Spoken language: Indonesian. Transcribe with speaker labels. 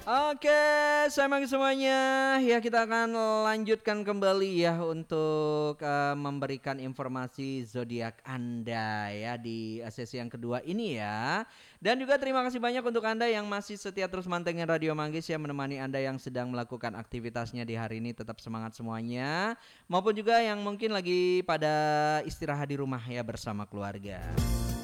Speaker 1: Oke, selamat semuanya. Ya, kita akan lanjutkan kembali ya untuk memberikan informasi zodiak Anda ya di sesi yang kedua ini ya. Dan juga terima kasih banyak untuk Anda yang masih setia terus mantengin Radio Manggis ya, menemani Anda yang sedang melakukan aktivitasnya di hari ini. Tetap semangat semuanya. Maupun juga yang mungkin lagi pada istirahat di rumah ya bersama keluarga.